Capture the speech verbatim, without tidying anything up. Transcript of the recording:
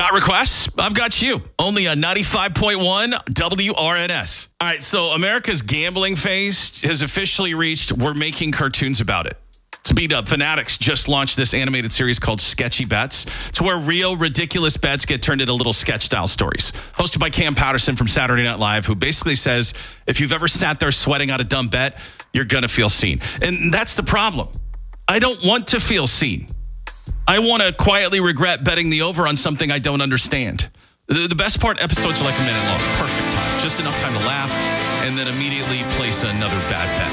got requests? I've got you. Only on ninety-five point one W R N S. All right, so America's gambling phase has officially reached, we're making cartoons about it. Speed up. Fanatics just launched this animated series called Sketchy Bets. It's where real, ridiculous bets get turned into little sketch-style stories. Hosted by Cam Patterson from Saturday Night Live, who basically says, if you've ever sat there sweating out a dumb bet, you're going to feel seen. And that's the problem. I don't want to feel seen. I want to quietly regret betting the over on something I don't understand. The, the best part, episodes are like a minute long. Perfect time. Just enough time to laugh and then immediately place another bad bet.